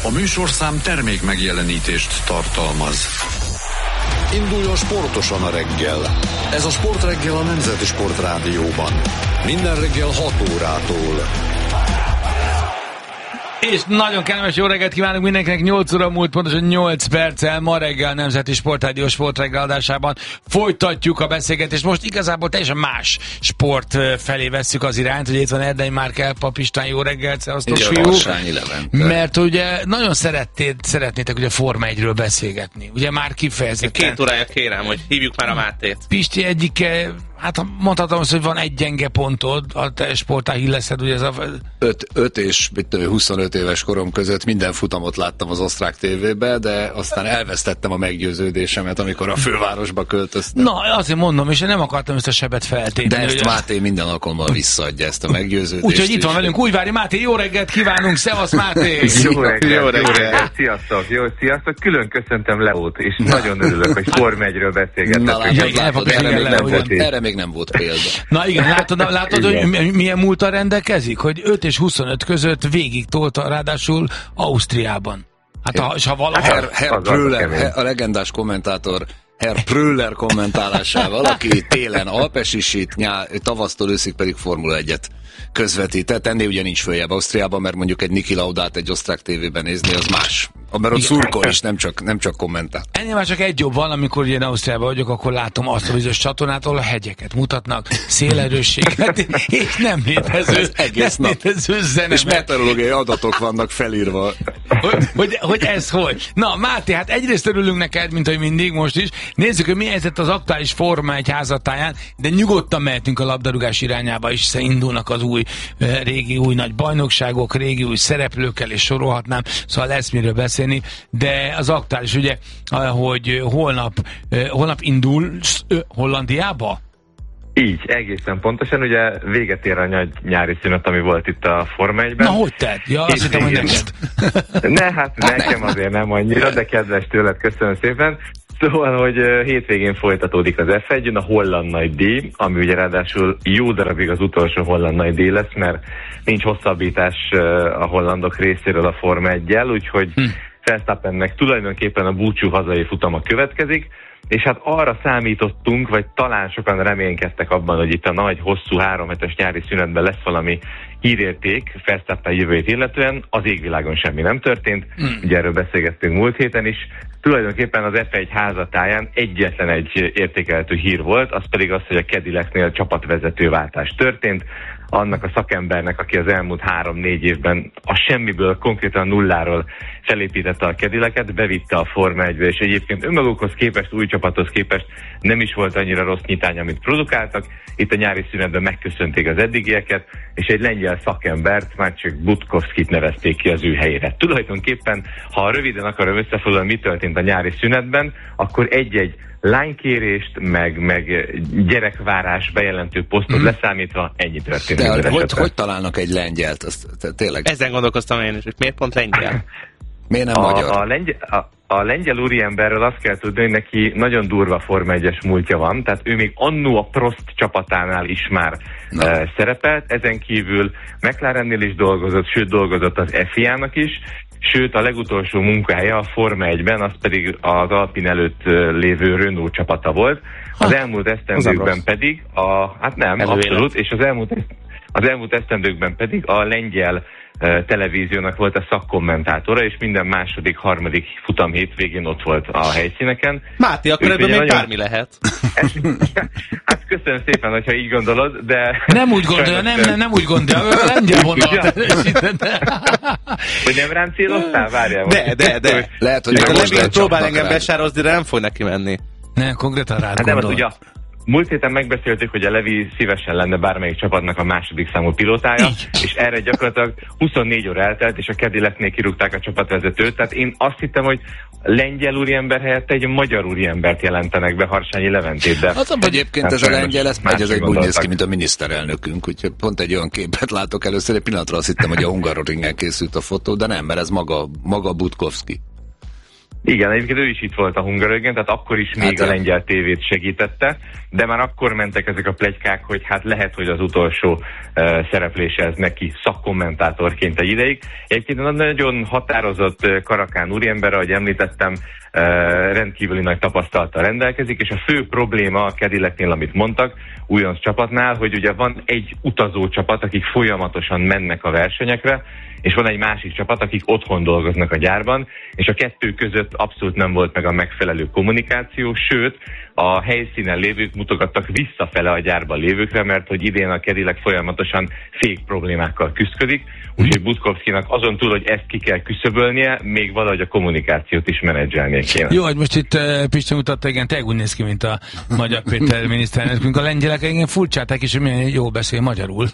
A műsorszám termék megjelenítést tartalmaz. Induljon sportosan a reggel. Ez a Sportreggel a Nemzeti Sportrádióban. Minden reggel 6 órától. És nagyon kellemes jó reggelt kívánunk mindenkinek, 8 óra múlt pontosan 8 perccel, ma reggel Nemzeti Sportrádió Sportreggel adásában folytatjuk a beszélgetést. Most igazából teljesen más sport felé vesszük az irányt, ugye itt van Erdei Márk Elpap István, jó reggelt, szevasztok fiúk! Mert ugye nagyon szeretnétek ugye Forma 1-ről beszélgetni, ugye már kifejezetten. 2 órája kérem, hogy hívjuk már a Mátét. Pisti egyike, hát mondhatom azt, hogy van egy gyenge pontod, a te sportág illeszed, ugye ez a... 5 és 25 éves korom között minden futamot láttam az osztrák tévébe, de aztán elvesztettem a meggyőződésemet, amikor a fővárosba költöztem. Na, azért mondom, és én nem akartam ezt a sebet feltépni. De ezt Máté minden alkalommal visszaadja, ezt a meggyőződést. Úgyhogy itt van velünk Újvári Máté, jó reggelt kívánunk, szevasz Máté! Jó reggelt, sziasztok, sziasztok, külön köszöntöm Leót, és nagyon örülök, hogy Forma 1-ről beszélgetünk. Erre még nem volt példa. Na igen, látod hogy milyen múltal rendelkezik? Hogy 5 és 25 között végig tolta, ráadásul Ausztriában. Hát ha valaha... Herr Pröller, a legendás kommentátor Herr Pröller kommentálásával, aki télen alpesisít, tavasztól őszig pedig Formula 1-et közvetített. Ennél ugye nincs följebb Ausztriában, mert mondjuk egy Niki Laudát egy osztrák tévében nézni, az más. Mert ott szurkol is, nem csak kommentál. Ennél már csak egy jobb van, amikor ilyen Ausztriában vagyok, akkor látom azt a bizonyos csatornát, ahol a hegyeket mutatnak, szélerősséget, és nem létező zene. És meteorológiai adatok vannak felírva. Hogy ez hogy? Na, Máté, hát egyrészt örülünk neked, mint hogy mindig most is. Nézzük, hogy mi helyzet az aktuális Forma 1 házatáján, de nyugodtan mehetünk a labdarúgás irányába is, hiszen indulnak az régi új nagy bajnokságok, régi új szereplőkkel, és sorolhatnám, szóval lesz miről beszélni, de az aktuális ugye, hogy holnap indul Hollandiába? Így, egészen pontosan, ugye véget ér a nyári szünet, ami volt itt a Forma 1-ben. Na, hogy tett? Ja, azt hittem, hogy neked. Nekem azért nem annyira, de kedves tőled, köszönöm szépen. Szóval, hogy hétvégén folytatódik az F1, a holland nagy díj, ami ugye ráadásul jó darabig az utolsó holland nagy díj lesz, mert nincs hosszabbítás a hollandok részéről a Forma 1-jel, úgyhogy Verstappennek tulajdonképpen a búcsú hazai futama következik, és hát arra számítottunk, vagy talán sokan reménykedtek abban, hogy itt a nagy, hosszú 3 hetes nyári szünetben lesz valami hírérték Verstappen jövőjét illetően, az égvilágon semmi nem történt, ugye erről beszélgettünk múlt héten is. Tulajdonképpen az F1 házatáján egyetlen egy értékelhető hír volt, az pedig az, hogy a Cadillacnél csapatvezetőváltás történt, annak a szakembernek, aki az elmúlt 3-4 évben a semmiből, konkrétan nulláról felépítette a Cadillacet, bevitte a Forma 1-be, és egyébként önmagukhoz képest, új csapathoz képest nem is volt annyira rossz nyitány, amit produkáltak. Itt a nyári szünetben megköszönték az eddigieket, és egy lengyel szakembert, Maciej Budkowskit nevezték ki az ő helyére. Tulajdonképpen, ha röviden akarom összefoglalni, mi történt a nyári szünetben, akkor egy-egy lánykérést, meg gyerekvárás bejelentő posztot leszámítva ennyi történt. De hogy találnak egy lengyelt? Tényleg? Ezen gondolkoztam én is, hogy miért pont lengyel? Miért nem magyar? A lengyel úriemberről azt kell tudni, hogy neki nagyon durva Forma 1-es múltja van, tehát ő még annó a Prost csapatánál is már szerepelt, ezen kívül McLarennél is dolgozott, sőt dolgozott az FIA-nak is, sőt a legutolsó munkahelye a Forma 1-ben, az pedig az Alpine előtt lévő Renault csapata volt. Az elmúlt esztendőkben pedig abszolút, és az elmúlt esztendőkben pedig a lengyel televíziónak volt a szakkommentátora, és minden második, harmadik futam hétvégén ott volt a helyszíneken. Máté, akkor ebből még bármi lehet. Hát köszönöm szépen, hogyha így gondolod, de... Nem úgy gondolja, nem úgy gondolja, a lengyel vonalat. Hogy nem rám céloztál? Várjál. De. Lehet, hogy a Levi próbál engem besározni, de nem fog neki menni. Ne, konkrétan rád gondol. Ugye, múlt héten megbeszéltük, hogy a Levi szívesen lenne bármelyik csapatnak a második számú pilótája, és erre gyakorlatilag 24 óra eltelt, és a Cadillacnél kirúgták a csapatvezetőt. Tehát én azt hittem, hogy lengyel úriember helyett egy magyar úriembert jelentenek be, Harsányi Leventét. De egyébként ez a lengyel, ez egy úgy néz ki, mint a miniszterelnökünk, úgyhogy pont egy olyan képet látok először. Egy pillanatra azt hittem, hogy a Hungaroringen készült a fotó, de nem, mert ez maga Budkowski. Igen, egyébként ő is itt volt a Hungaroringen, tehát akkor is még a lengyel tévét segítette, de már akkor mentek ezek a pletykák, hogy hát lehet, hogy az utolsó szereplése ez neki szakkommentátorként egy ideig. Egyébként nagyon határozott Karakán úriember, ahogy említettem, rendkívüli nagy tapasztalattal rendelkezik, és a fő probléma a Cadillacnél, amit mondtak, újonc csapatnál, hogy ugye van egy utazó csapat, akik folyamatosan mennek a versenyekre, és van egy másik csapat, akik otthon dolgoznak a gyárban, és a kettő között abszolút nem volt meg a megfelelő kommunikáció, sőt, a helyszínen lévők mutogattak visszafele a gyárban lévőkre, mert hogy idén a Cadillac folyamatosan fék problémákkal küszködik, úgyhogy Budkovszkinak azon túl, hogy ezt ki kell küszöbölnie, még valahogy a kommunikációt is menedzselnie kéne. Jó, hogy most itt Pisti mutatta, igen, tényleg úgy néz ki, mint a Magyar Péter miniszterelnök, mint a lengyelek, igen, furcsálták is, hogy milyen jól beszél magyarul.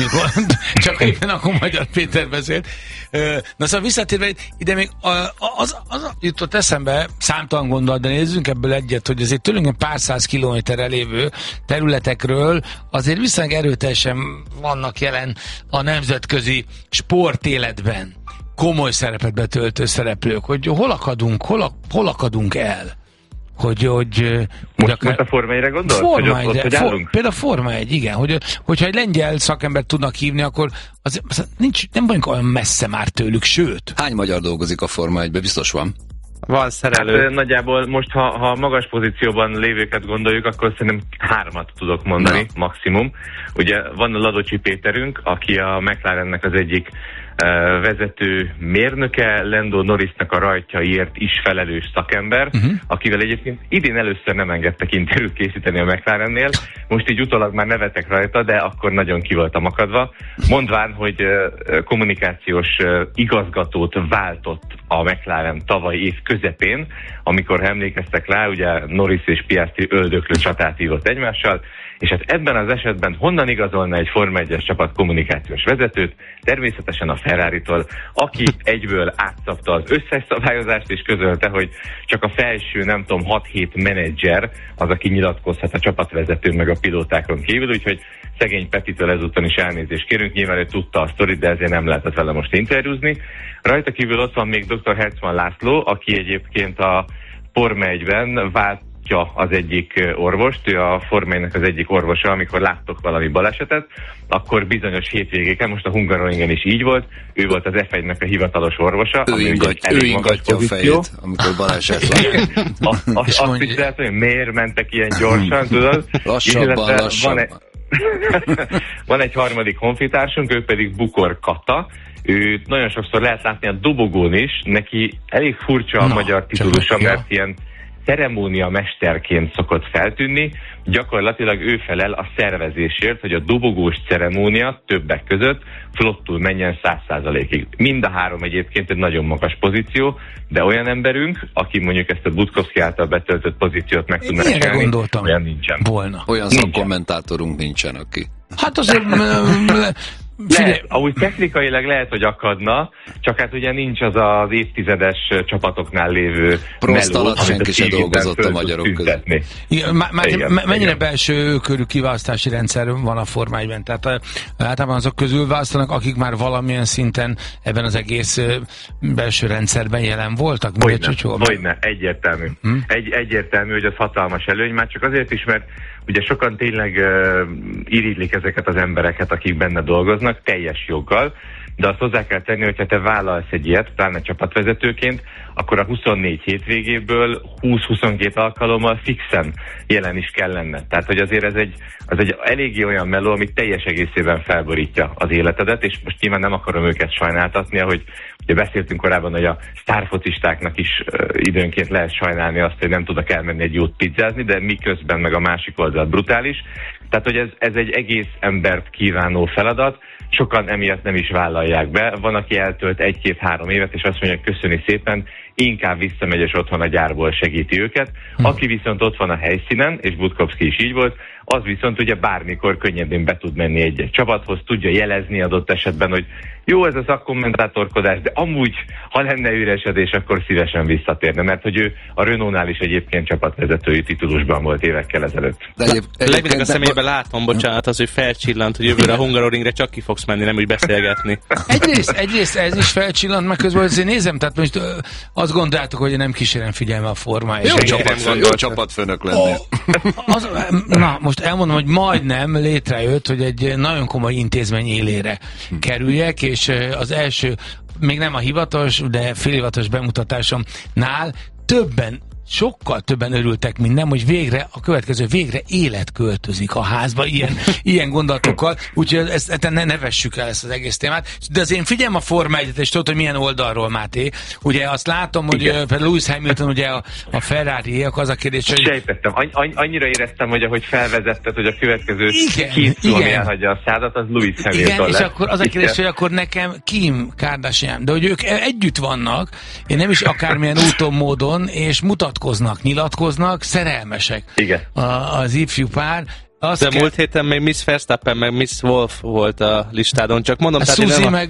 Csak éppen akkor Magyar Péter beszélt. Na szóval visszatérve, ide még az jutott eszembe, számtalan gondolat, de nézzünk ebből egyet, hogy azért tőlünk pár száz kilométerre lévő területekről azért viszonylag erőteljesen vannak jelen a nemzetközi sportéletben komoly szerepet betöltő szereplők, hogy hol akadunk el? Hogy most a Forma 1-re gondolsz? Forma 1-re, például Forma 1, igen, hogyha egy lengyel szakembert tudnak hívni, akkor nem vagyunk olyan messze már tőlük, sőt. Hány magyar dolgozik a Forma 1-be? Biztos van. Van szerelő. Hát, nagyjából most, ha magas pozícióban lévőket gondoljuk, akkor szerintem 3 tudok mondani, maximum. Ugye van a Ladocsi Péterünk, aki a McLarennek az egyik vezető mérnöke, Lando Norrisnak a rajtjaiért is felelős szakember, akivel egyébként idén először nem engedtek interjút készíteni a McLarennél, most így utólag már nevetek rajta, de akkor nagyon ki voltam akadva, mondván, hogy kommunikációs igazgatót váltott a McLaren tavaly év közepén, amikor, ha emlékeztek rá, ugye Norris és Piastri öldöklő csatát ívott egymással, és hát ebben az esetben honnan igazolna egy Forma 1-es csapat kommunikációs vezetőt? Természetesen a Ferraritól, aki egyből átszabta az összes szabályozást, és közölte, hogy csak a felső, nem tudom, 6-7 menedzser az, aki nyilatkozhat a csapatvezető meg a pilótákon kívül, úgyhogy szegény Petitől ezúttal is elnézést kérünk, nyilván ő tudta a sztorit, de ezért nem lehetett vele most interjúzni. Rajta kívül ott van még dr. Hertzmann László, aki egyébként a Forma 1-ben az egyik orvost, ő a Forma 1-nek az egyik orvosa, amikor láttok valami balesetet, akkor bizonyos hétvégéken, most a Hungaroringen is így volt, ő volt az F1-nek a hivatalos orvosa. Ő ingatja a fejét, amikor baleset van. Azt is lehet, hogy miért mentek ilyen gyorsan, tudod? Lassabban. Van egy harmadik honfitársunk, ő pedig Bukor Kata. Őt nagyon sokszor lehet látni a dobogón is, neki elég furcsa a magyar titulusa, mert ilyen ceremónia mesterként szokott feltűnni, gyakorlatilag ő felel a szervezésért, hogy a dobogós ceremónia többek között flottul menjen 100%-ig. Mind a 3 egyébként egy nagyon magas pozíció, de olyan emberünk, aki mondjuk ezt a Budkovszki által betöltött pozíciót meg tudná csinálni, olyan nincsen. Volna. Olyan szakkommentátorunk nincsen, aki... Hát azért... Ahogy technikailag lehet, hogy akadna, csak hát ugye nincs az az évtizedes csapatoknál lévő proszt alatt senki se dolgozott a magyarok között. Mennyire belső körű kiválasztási rendszer van a Forma 1-ben? Tehát általában azok közül választanak, akik már valamilyen szinten ebben az egész belső rendszerben jelen voltak? Hogyne, egyértelmű. Egyértelmű, hogy az hatalmas előny, már csak azért is, mert ugye sokan tényleg irigylik ezeket az embereket, akik benne dolgoznak, teljes joggal, de azt hozzá kell tenni, hogyha te vállalsz egy ilyet, pláne csapatvezetőként, akkor a 24 hétvégéből 20-22 alkalommal fixen jelen is kell lenned. Tehát, hogy azért ez egy eléggé olyan meló, amit teljes egészében felborítja az életedet, és most nyilván nem akarom őket sajnáltatni, ahogy ugye beszéltünk korábban, hogy a sztárfocistáknak is időnként lehet sajnálni azt, hogy nem tudnak elmenni egy jót pizzázni, de miközben meg a másik oldal brutális. Tehát, hogy ez egy egész embert kívánó feladat, sokan emiatt nem is vállalják be. Van, aki eltölt 1-2-3 évet, és azt mondja, hogy köszöni szépen, inkább visszamegy, és otthon a gyárból segíti őket. Aki viszont ott van a helyszínen, és Budkovszki is így volt, az viszont ugye bármikor könnyedén be tud menni egy csapathoz, tudja jelezni adott esetben, hogy jó, ez a szakkommentátorkodás, de amúgy, ha lenne üresedés, akkor szívesen visszatérne, mert hogy ő a Renault-nál is egyébként csapatvezetői titulusban volt évekkel ezelőtt. Legminek a személyben látom, bocsánat, az, hogy felcsillant, hogy jövőre a Hungaroringre csak ki fogsz menni, nem úgy beszélgetni. Egyrészt ez is felcsillant, meg közben azért nézem, tehát most azt gondoljátok, hogy nem kísérem figyelme a formáját. Jó csapatfőnök lennél. Na, most elmondom, hogy majdnem létrejött, hogy egy nagyon komoly intézmény élére kerüljek, és az első, még nem a hivatalos, de félhivatalos bemutatásomnál sokkal többen örültek minden, hogy végre, a következő végre élet költözik a házba, ilyen gondolatokkal, úgyhogy ezt ne vessük el ezt az egész témát. De azért én figyelem a Forma 1-et, és tudod, hogy milyen oldalról, Máté. Ugye azt látom, hogy például Lewis Hamilton, ugye a Ferrari-ek, az a kérdés, hogy... Sejtettem. Annyira éreztem, hogy ahogy felvezetted, hogy a következő két szó, ami elhagyja a szádat, az Lewis Hamilton lesz. És akkor az a kérdés, hogy akkor nekem Kim Kardashian, de hogy ők együtt vannak, én nem is akármilyen úton, módon, és nyilatkoznak, szerelmesek. Igen. Az ifjú pár. De múlt héten még Miss Verstappen, meg Miss Wolf volt a listádon, csak mondom, Suzy meg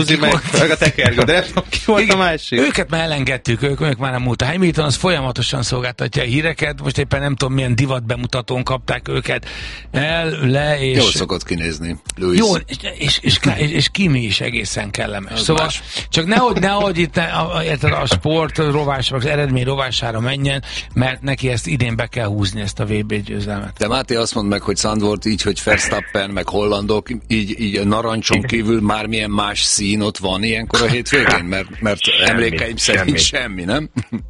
a tekergő, de ki volt a másik? Őket már elengedtük, ők már nem múlt. A Hamilton az folyamatosan szolgáltatja a híreket, most éppen nem tudom milyen divat bemutatón kapták őket és... Jól szokott kinézni, Louis. Jó, és Kimi is egészen kellemes. Az szóval más. Csak nehogy itt a sport rovására, az eredmény rovására menjen, mert neki ezt idén be kell húzni, ezt a VB győzelmet. De Máté azt mond meg, hogy Zandvoort így, hogy Verstappen, meg hollandok, így narancson kívül már milyen más szín ott van ilyenkor a hétvégén? Mert emlékeim szerint semmi, nem?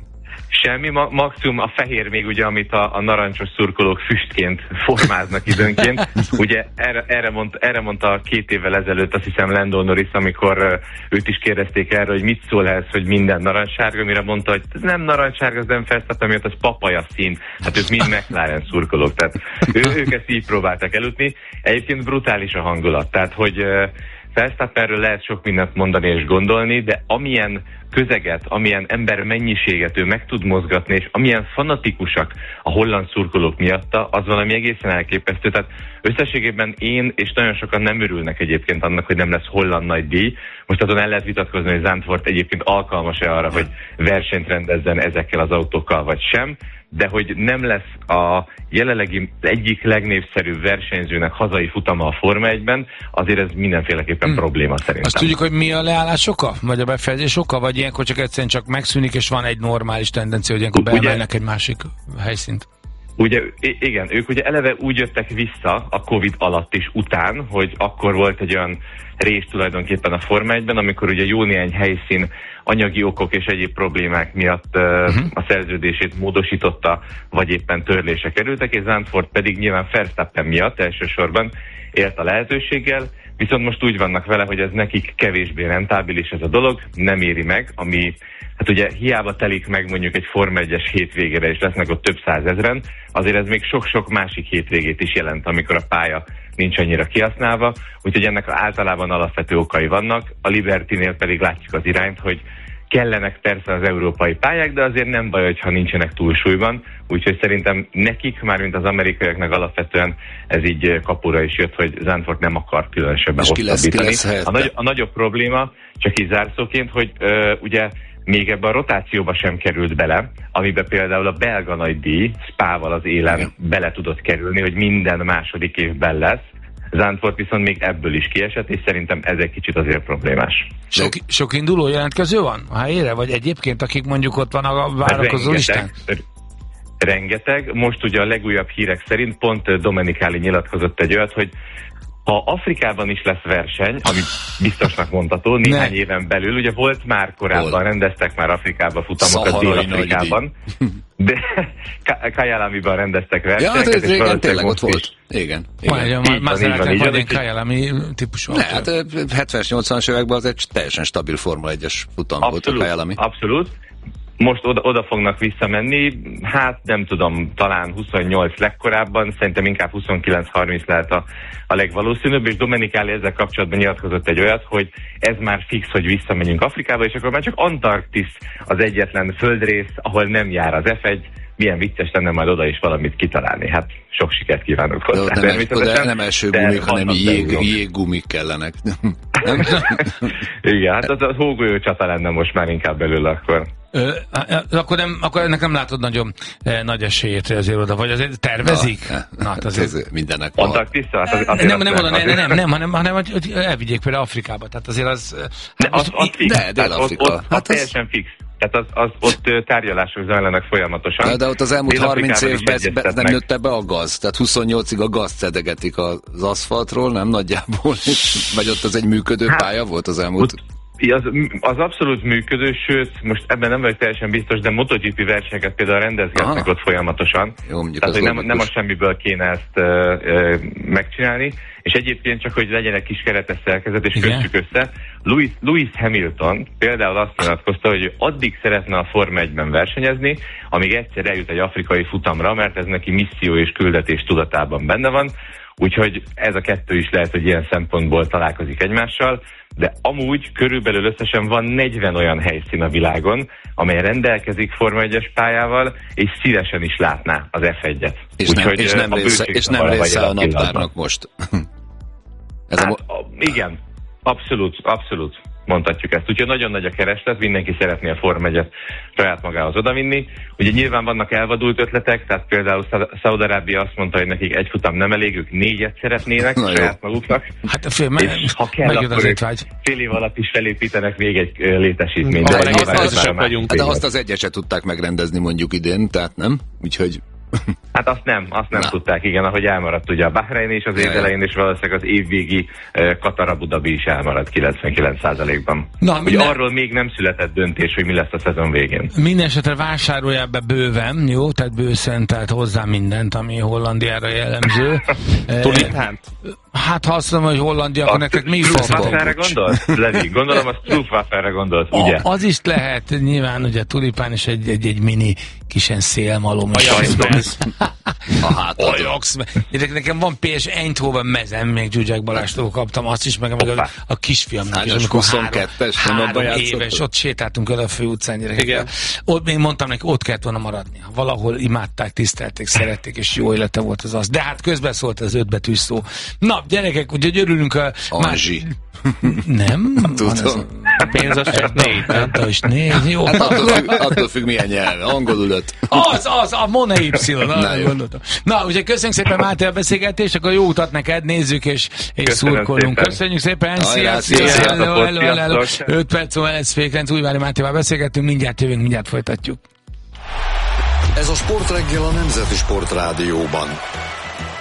Semmi, maximum a fehér még ugye, amit a narancsos szurkolók füstként formáznak időnként. Ugye erre mondta 2 évvel ezelőtt, azt hiszem Lando Norris, amikor őt is kérdezték erre, hogy mit szól ez, hogy minden narancssárga, mire mondta, hogy ez nem narancssárga, ez nem Verstappen miatt, az papaja szín. Hát ők mind McLaren szurkolók, tehát ők ezt így próbáltak elütni. Egyébként brutális a hangulat, tehát hogy Verstappenről lehet sok mindent mondani és gondolni, de amilyen közeget, amilyen ember mennyiséget ő meg tud mozgatni, és amilyen fanatikusak a holland szurkolók miatta, az valami egészen elképesztő. Tehát összességében én, és nagyon sokan nem örülnek egyébként annak, hogy nem lesz holland nagy díj. Most azon el lehet vitatkozni, hogy Zandvoort egyébként alkalmas-e arra, hogy versenyt rendezzen ezekkel az autókkal, vagy sem, de hogy nem lesz a jelenlegi egyik legnépszerűbb versenyzőnek hazai futama a Forma 1-ben, azért ez mindenféleképpen probléma szerintem. Azt tudjuk, hogy mi a leállás oka? Vagy a befejezés oka? Vagy ilyenkor csak egyszerűen csak megszűnik, és van egy normális tendencia, hogy ilyenkor beemelnek egy másik helyszínt? Ugye, igen, ők ugye eleve úgy jöttek vissza a Covid alatt is után, hogy akkor volt egy olyan rés tulajdonképpen a Forma 1-ben, amikor ugye jó néhány helyszín anyagi okok és egyéb problémák miatt a szerződését módosította, vagy éppen törlése kerültek, és Zandvoort pedig nyilván Verstappen miatt elsősorban élt a lehetőséggel, viszont most úgy vannak vele, hogy ez nekik kevésbé rentábilis ez a dolog, nem éri meg, ami hát ugye hiába telik meg mondjuk egy Forma 1-es hétvégére, és lesznek ott több százezren, azért ez még sok-sok másik hétvégét is jelent, amikor a pálya nincs annyira kihasználva, úgyhogy ennek általában alapvető okai vannak, a Liberty-nél pedig látjuk az irányt, hogy kellenek persze az európai pályák, de azért nem baj, hogyha nincsenek túlsúlyban, úgyhogy szerintem nekik, mármint az amerikaiaknak alapvetően ez így kapura is jött, hogy Zandvoort nem akar különösebben hosszabbítani. A nagyobb probléma, csak így zárszóként, hogy ugye még ebben a rotációba sem került bele, amiben például a belga nagy díj Spával az élen bele tudott kerülni, hogy minden második évben lesz. Zandvoort viszont még ebből is kiesett, és szerintem ez egy kicsit azért problémás. Sok induló jelentkező van a helyére? Vagy egyébként, akik mondjuk ott van a várakozó listán? Rengeteg. Most ugye a legújabb hírek szerint pont Domenicali nyilatkozott egy olyat, hogy ha Afrikában is lesz verseny, amit biztosnak mondható, néhány éven belül, ugye volt már korábban, rendeztek már Afrikában futamokat, Dél-Afrikában, de Kyalamiban rendeztek versenyeket. Ja, ez régen tényleg ott volt. Igen. Majd Kyalami típusú. Hát 70-80-as években az egy teljesen stabil Forma 1-es futam volt a Kyalami. Abszolút. Most oda fognak visszamenni, hát nem tudom, talán 28 legkorábban, szerintem inkább 29-30 lehet a legvalószínűbb, és Domenicali ezzel kapcsolatban nyilatkozott egy olyat, hogy ez már fix, hogy visszamegyünk Afrikába, és akkor már csak Antarktisz az egyetlen földrész, ahol nem jár az F1, milyen vicces lenne majd oda is valamit kitalálni. Hát sok sikert kívánok hozzá. De nem első gumik, hanem jéggumik kellenek. Igen, hát az hógolyó csata lenne most már inkább belőle akkor. Akkor ennek nem látod nagyon nagy esélyét azért oda, vagy azért tervezik? Na, hát azért mindennek van. Vissza? hanem hogy elvigyék például Afrikába, tehát azért az... Az fix. Dél-Afrika. Hát teljesen fix. Tehát ott tárgyalások zajlanak folyamatosan. De ott az elmúlt 30 évben nem nőtte be a gaz. Tehát 28-ig a gazt szedegetik az aszfaltról, nem nagyjából? Vagy ott az egy működő pálya volt az elmúlt... Az abszolút működő, sőt, most ebben nem vagyok teljesen biztos, de MotoGP versenyeket például rendezgetnek ott folyamatosan. Jó, tehát, hogy nem a semmiből kéne ezt megcsinálni, és egyébként csak, hogy legyen egy kis keretes szerkezet, és kössük össze. Lewis Hamilton például azt nyilatkozta, hogy addig szeretne a Forma 1-ben versenyezni, amíg egyszer eljut egy afrikai futamra, mert ez neki misszió és küldetés tudatában benne van, úgyhogy ez a kettő is lehet, hogy ilyen szempontból találkozik egymással, de amúgy körülbelül összesen van 40 olyan helyszín a világon, amely rendelkezik Forma 1-es pályával, és szívesen is látná az F1-et. És nem része a naptárnak most. Igen, abszolút mondhatjuk ezt. Úgyhogy nagyon nagy a kereslet, mindenki szeretné a Forma 1-et saját magához odavinni. Ugye nyilván vannak elvadult ötletek, tehát például Szaúd-Arábia azt mondta, hogy nekik egy futam nem elég, ők 4-et szeretnének saját maguknak. Hát és ha kell, akkor ők fél év alatt is felépítenek még egy létesítményt. De azt az egyet se tudták megrendezni mondjuk idén, tehát nem? Úgyhogy... Hát azt nem tudták, igen, ahogy elmaradt ugye a Bahrein is az év elején, és valószínűleg az évvégi Katar Abu Dhabi is elmaradt 99%-ban. Arról még nem született döntés, hogy mi lesz a szezon végén. Mindenesetre vásárolják be bőven, jó? Tehát bőszen, tehát hozzá mindent, ami Hollandiára jellemző. Tulipánt? Hát ha azt mondom, hogy Hollandia, akkor nektek mi is lesz? Struffwafferre gondolsz, Levi? Gondolom a Struffwafferre gondolsz, ugye? Az is lehet, nyilván ugye tulipán is egy mini kisen szélmalom. Ajax. Nekem van PS Eindhoven mezem, még Zsuzsák Balástól kaptam, azt is, meg a kisfiamnak is, amikor 3 éves, ott sétáltunk el a főutcán gyerekekkel. Ott még mondtam neki, ott kellett volna maradni. Valahol imádták, tisztelték, szerették, és jó élete volt az. De hát közben szólt az 5 betűs szó. Na, gyerekek, úgyhogy örülünk a... Anzsi. Nem? Tudom. Pénz az csak 4, nem? És 4, jó. Hát attól függ milyen nyelv. Angolul 5. Az, a Mona Y. Na, úgyhogy köszönjük szépen, Máté, a beszélgetést, akkor jó utat neked, nézzük és szurkolunk. Köszönjük szépen, hello. 5 perc múlva lesz Fékrenc, Újvári Mátéval beszélgettünk, mindjárt jövünk, mindjárt folytatjuk. Ez a Sportreggel a Nemzeti Sport Rádióban.